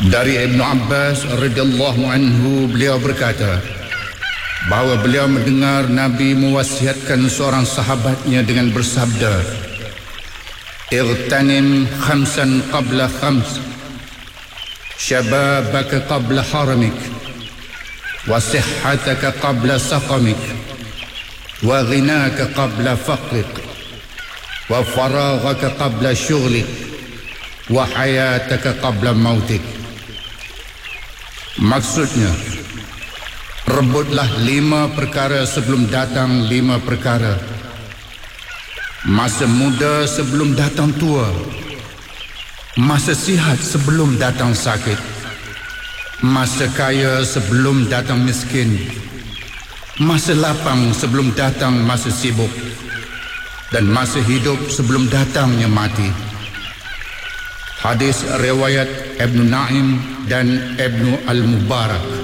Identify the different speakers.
Speaker 1: Dari Ibn Abbas radhiyallahu anhu, beliau berkata bahawa beliau mendengar Nabi mewasiatkan seorang sahabatnya dengan bersabda, "Igtanim khamsan qabla khams, syababaka qabla haramik, wa sihhataka qabla saqamik, wa ghinaka qabla faqrik, wa faraghaka qabla syughlik, wa hayataka qabla mautik." Maksudnya, rebutlah 5 perkara sebelum datang 5 perkara. Masa muda sebelum datang tua, masa sihat sebelum datang sakit, masa kaya sebelum datang miskin, masa lapang sebelum datang masa sibuk, dan masa hidup sebelum datangnya mati. Hadis riwayat Ibn Naim dan Ibn Al-Mubarak.